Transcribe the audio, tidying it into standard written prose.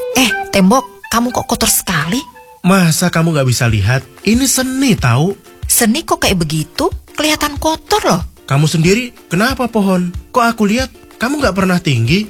Tembok, kamu kok kotor sekali? Masa kamu gak bisa lihat? Ini seni tahu. Seni kok kayak begitu? Kelihatan kotor loh. Kamu sendiri kenapa pohon? Kok aku lihat kamu gak pernah tinggi?